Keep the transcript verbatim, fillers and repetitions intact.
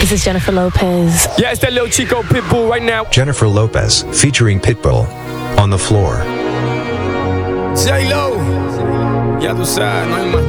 This is Jennifer Lopez. Yeah, it's that little Chico Pitbull right now. Jennifer Lopez, featuring Pitbull, On the Floor. J-Lo. Ya tú sabes, no hay más.